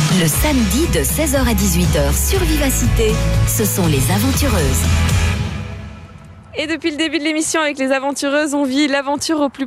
Le samedi de 16h à 18h sur Vivacité, ce sont les aventureuses. Et depuis le début de l'émission avec les aventureuses, on vit l'aventure au plus